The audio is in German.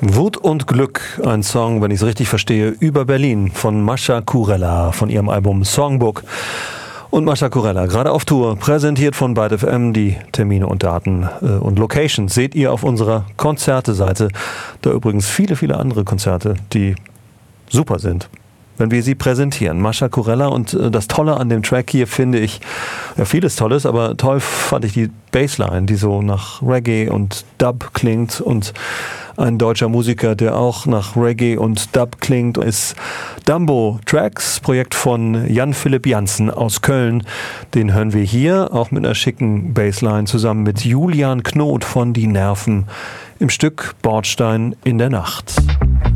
Wut und Glück, ein Song, wenn ich es richtig verstehe, über Berlin von Mascha Kurella von ihrem Album Songbook. Und Mascha Kurella, gerade auf Tour, präsentiert von Byte FM. Die Termine und Daten und Locations seht ihr auf unserer Konzerte-Seite. Da übrigens viele andere Konzerte, die super sind, wenn wir sie präsentieren. Mascha Kurella, und das Tolle an dem Track hier finde ich, ja, vieles Tolles, aber toll fand ich die Bassline, die so nach Reggae und Dub klingt, und ein deutscher Musiker, der auch nach Reggae und Dub klingt, ist Dumbo Tracks, Projekt von Jan-Philipp Janssen aus Köln. Den hören wir hier, auch mit einer schicken Bassline, zusammen mit Julian Knot von Die Nerven im Stück Bordstein in der Nacht.